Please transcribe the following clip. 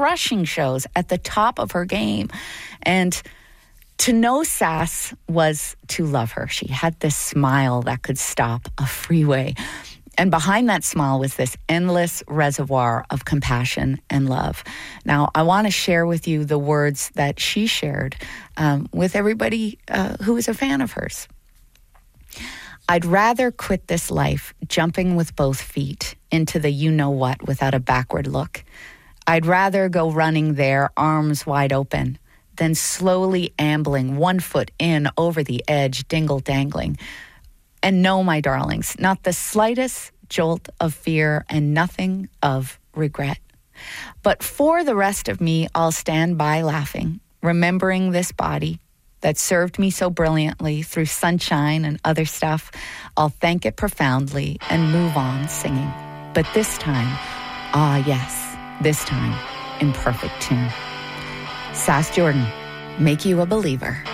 crushing shows at the top of her game. And to know Sass was to love her. She had this smile that could stop a freeway. And behind that smile was this endless reservoir of compassion and love. Now, I want to share with you the words that she shared with everybody who was a fan of hers. I'd rather quit this life jumping with both feet into the you-know-what without a backward look. I'd rather go running there, arms wide open, than slowly ambling, 1 foot in over the edge, dingle-dangling. And no, my darlings, not the slightest jolt of fear and nothing of regret. But for the rest of me, I'll stand by laughing, remembering this body that served me so brilliantly through sunshine and other stuff. I'll thank it profoundly and move on singing. But this time, yes, this time in perfect tune. Sass Jordan, make you a believer.